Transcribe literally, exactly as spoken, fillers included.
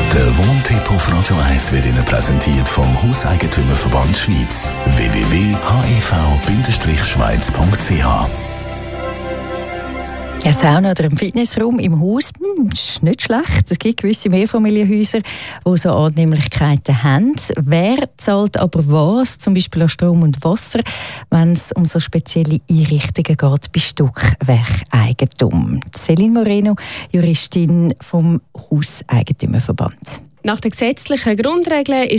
Der Wohntipp auf Radio eins wird Ihnen präsentiert vom Hauseigentümerverband Schweiz. w w w punkt h e v Bindestrich schweiz punkt c h. Eine Sauna oder ein Fitnessraum im Haus, hm, ist nicht schlecht. Es gibt gewisse Mehrfamilienhäuser, die so Annehmlichkeiten haben. Wer zahlt aber was, zum Beispiel an Strom und Wasser, wenn es um so spezielle Einrichtungen geht bei Stockwerkeigentum? Céline Moreno, Juristin vom Hauseigentümerverband. Nach den gesetzlichen Grundregeln ist